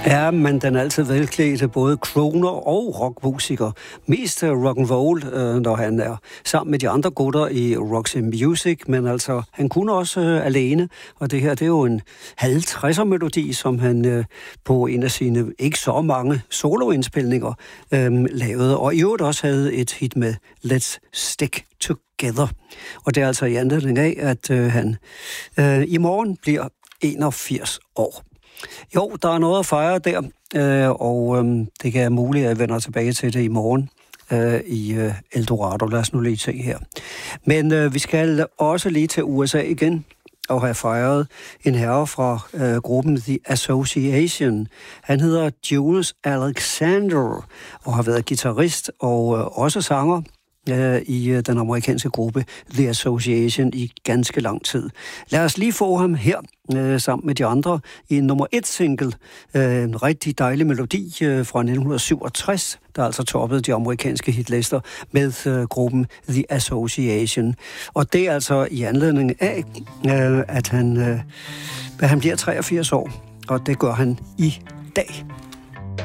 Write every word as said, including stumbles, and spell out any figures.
Ja, men den er altid velklædte, både crooner og rockmusiker. Mest rock and roll, øh, når han er sammen med de andre gutter i Roxy Music, men altså, han kunne også øh, alene, og det her, det er jo en halvtredser-melodi, som han øh, på en af sine ikke så mange soloindspilninger øh, lavede, og i øvrigt også havde et hit med Let's Stick Together. Og det er altså i anledning af, at øh, han øh, i morgen bliver enogfirs år. Jo, der er noget at fejre der, øh, og øh, det kan være muligt, at jeg vender tilbage til det i morgen øh, i øh, Eldorado. Lad os nu lige se her. Men øh, vi skal også lige til U S A igen og have fejret en herre fra øh, gruppen The Association. Han hedder Jules Alexander og har været guitarist og øh, også sanger i den amerikanske gruppe The Association i ganske lang tid. Lad os lige få ham her øh, sammen med de andre i en nummer et single. Øh, en rigtig dejlig melodi øh, fra nitten syvogtres, der altså toppede de amerikanske hitlister med øh, gruppen The Association. Og det er altså i anledning af, øh, at han, øh, at han bliver treogfirs år, og det gør han i dag.